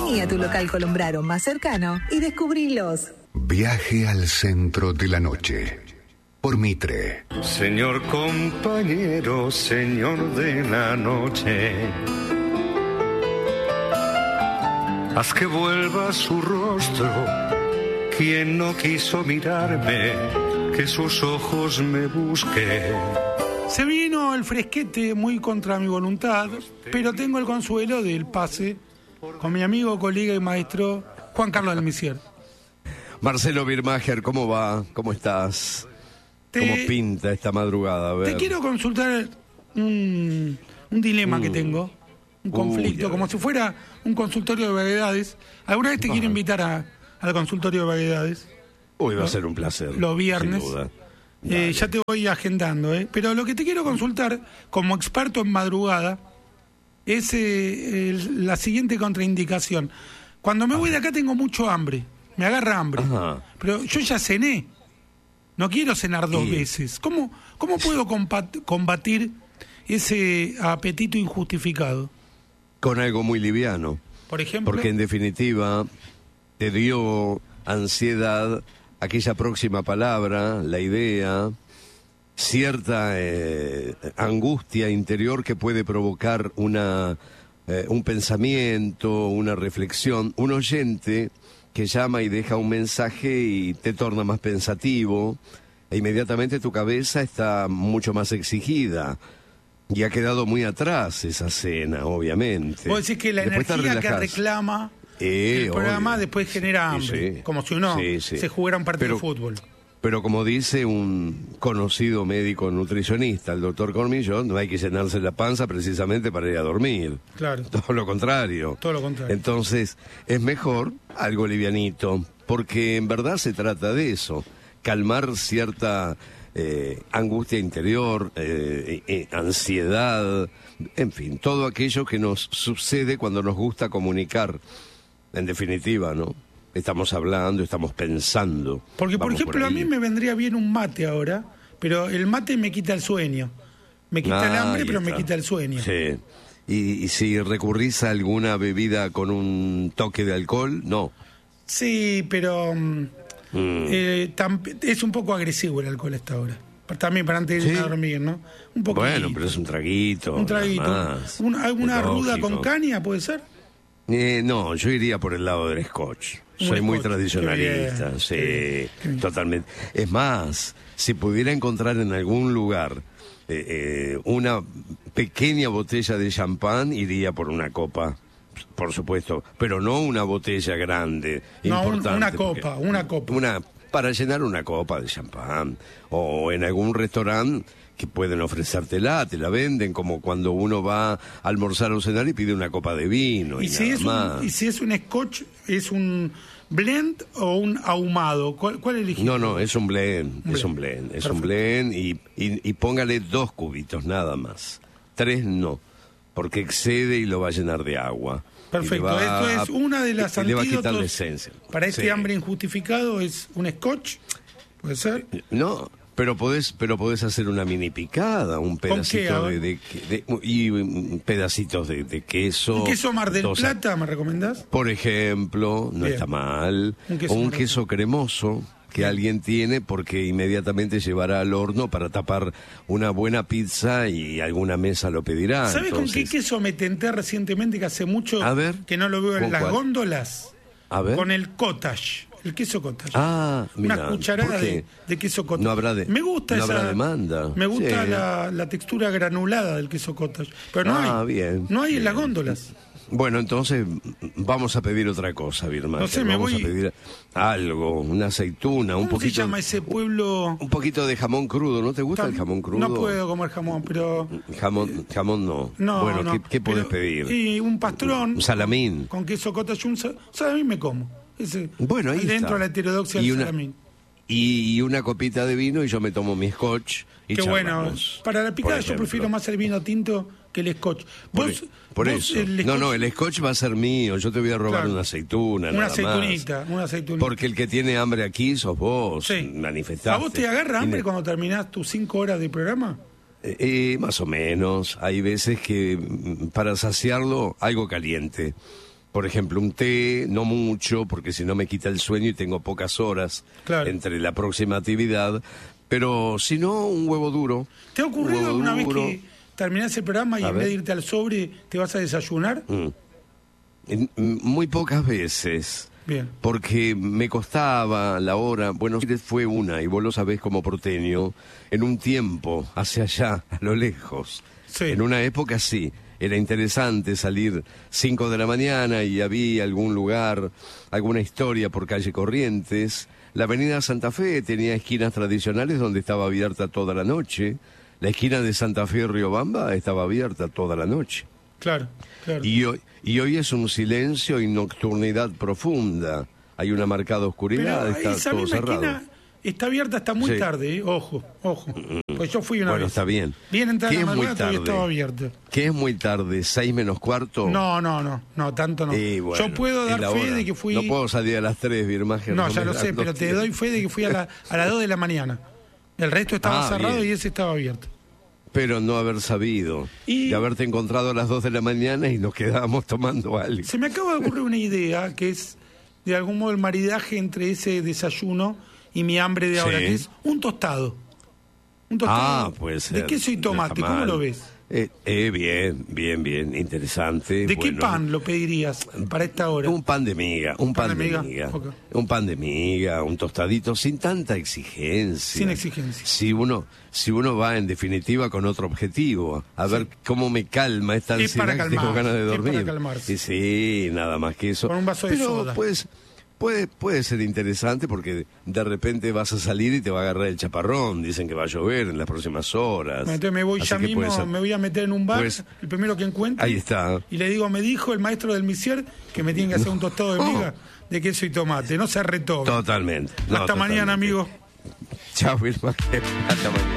Vení a tu local Colombraro más cercano y descubrilos. Viaje al centro de la noche. Por Mitre. Señor compañero, señor de la noche, haz que vuelva su rostro, quien no quiso mirarme, que sus ojos me busquen. Se vino el fresquete muy contra mi voluntad, pero tengo el consuelo del pase con mi amigo, colega y maestro Juan Carlos Almisier. Marcelo Birmacher, ¿cómo va? ¿Cómo estás? ¿Cómo pinta esta madrugada? A ver. Te quiero consultar un dilema que tengo, un conflicto, como si fuera un consultorio de vaguedades. ¿Alguna vez te quiero invitar al consultorio de vaguedades? Uy, va a ser un placer. Los viernes. Sin duda. Ya te voy agendando, pero lo que te quiero consultar, como experto en madrugada, es la siguiente contraindicación. Cuando me voy de acá tengo mucho hambre, me agarra hambre, pero yo ya cené. No quiero cenar dos veces. ¿Cómo puedo combatir ese apetito injustificado? Con algo muy liviano. Por ejemplo. Porque en definitiva te dio ansiedad aquella próxima palabra, la idea, cierta angustia interior que puede provocar un pensamiento, una reflexión. Un oyente que llama y deja un mensaje y te torna más pensativo, e inmediatamente tu cabeza está mucho más exigida y ha quedado muy atrás esa cena, obviamente. Vos decís que la después energía que reclama el programa después genera hambre, como si uno se jugara un partido de fútbol. Pero como dice un conocido médico nutricionista, el doctor Cormillot, no hay que llenarse la panza precisamente para ir a dormir. Claro. Todo lo contrario. Todo lo contrario. Entonces, es mejor algo livianito, porque en verdad se trata de eso, calmar cierta angustia interior, ansiedad, en fin, todo aquello que nos sucede cuando nos gusta comunicar, en definitiva, ¿no? Estamos hablando, estamos pensando. Porque, por ejemplo, a mí me vendría bien un mate ahora, pero el mate me quita el sueño. Me quita el hambre, pero me quita el sueño. Sí. ¿Y si recurrís a alguna bebida con un toque de alcohol? No. Sí, pero es un poco agresivo el alcohol a esta hora. También para antes de ir a dormir, ¿no? Un poquito. Bueno, pero es un traguito. Un traguito. ¿Alguna ruda con caña puede ser? No, yo iría por el lado del scotch. Soy muy tradicionalista, sí, totalmente. Es más, si pudiera encontrar en algún lugar una pequeña botella de champán, iría por una copa, por supuesto, pero no una botella grande, importante. Una copa. Para llenar una copa de champán, o en algún restaurante que pueden ofrecértela, te la venden, como cuando uno va a almorzar o cenar y pide una copa de vino. ¿Y si es un scotch, es un blend o un ahumado? ¿Cuál elegís? No, es un blend, es un blend y póngale 2 cubitos nada más. 3 no, porque excede y lo va a llenar de agua. Perfecto, esto es una de las antídotos. Le va a quitar la esencia. Para este hambre injustificado, ¿es un scotch? ¿Puede ser? No. Pero podés hacer una mini picada, un pedacito y pedacitos de queso. ¿Un queso Mar del Plata me recomendás? Por ejemplo, no está mal. Un queso cremoso que alguien tiene, porque inmediatamente llevará al horno para tapar una buena pizza y alguna mesa lo pedirá. ¿Sabes con qué queso me tenté recientemente, que hace mucho que no lo veo en las góndolas? A ver. Con el cottage. El queso cottage. Mira, una cucharada de queso cottage. No habrá me gusta no habrá demanda. Me gusta la textura granulada del queso cottage. Pero no hay en las góndolas. Bueno, entonces vamos a pedir otra cosa, Birma. No sé, vamos a pedir algo, una aceituna, un poquito. ¿Cómo se llama ese pueblo? Un poquito de jamón crudo. ¿No te gusta el jamón crudo? No puedo comer jamón, pero jamón no. Bueno, no. ¿qué puedes pedir? Sí, un pastrón. Un salamín. Con queso cottage, un salamín me como. Bueno, ahí dentro está. de la heterodoxia del salamín. Y una copita de vino y yo me tomo mi scotch y qué charlamos. Bueno, para la picada yo prefiero más el vino tinto que el scotch. Por eso. No, el scotch va a ser mío, yo te voy a robar una aceituna, una aceitunita. Porque el que tiene hambre aquí sos vos, manifestaste. ¿A vos te agarra hambre cuando terminás tus 5 horas de programa? Más o menos, hay veces que para saciarlo algo caliente. Por ejemplo, un té, no mucho, porque si no me quita el sueño y tengo pocas horas entre la próxima actividad. Pero si no, un huevo duro. ¿Te ha ocurrido alguna vez que terminás el programa y en vez de irte al sobre te vas a desayunar? Muy pocas veces. Bien. Porque me costaba la hora. Buenos Aires fue una, y vos lo sabés como porteño, en un tiempo, hacia allá, a lo lejos. Sí. En una época sí. Era interesante salir 5 de la mañana y había algún lugar, alguna historia por calle Corrientes. La avenida Santa Fe tenía esquinas tradicionales donde estaba abierta toda la noche. La esquina de Santa Fe y Riobamba estaba abierta toda la noche. Claro, claro. Y hoy es un silencio y nocturnidad profunda. Hay una marcada oscuridad, pero está todo cerrado. Esquina está abierta hasta muy tarde, ojo. Pues yo fui una vez. Bueno, está bien. Bien entrada en la madrugada y estaba abierto. ¿Qué es muy tarde? ¿6 menos cuarto? No, tanto no. Bueno, yo puedo dar fe de que fui... No puedo salir a las 3, Birmacher. No, ya lo sé, pero te doy fe de que fui a las 2 de la mañana. El resto estaba cerrado bien. Y ese estaba abierto. Pero no haber sabido. Y haberte encontrado a las 2 de la mañana y nos quedábamos tomando algo. Se me acaba de ocurrir una idea que es, de algún modo, el maridaje entre ese desayuno y mi hambre de ahora, que es un tostado. Un tostado puede ser. de queso y tomate, ¿cómo lo ves? Bien, interesante. ¿De qué pan lo pedirías para esta hora? Un pan de miga, un pan de miga. Okay. Un pan de miga, un tostadito sin tanta exigencia. Sin exigencia. Si uno va en definitiva con otro objetivo, a ver cómo me calma esta ansiedad que tengo ganas de dormir. Es para calmarse. Sí, nada más que eso. Con un vaso de soda. Pues, puede ser interesante porque de repente vas a salir y te va a agarrar el chaparrón. Dicen que va a llover en las próximas horas. Bueno, entonces me voy ya mismo, me voy a meter en un bar, el primero que encuentre. Ahí está. Y le digo, me dijo el maestro del Misier que me tiene que hacer un tostado de miga de queso y tomate. No se retó. Totalmente. Hasta mañana, amigo. Chao, Wilma. Hasta mañana.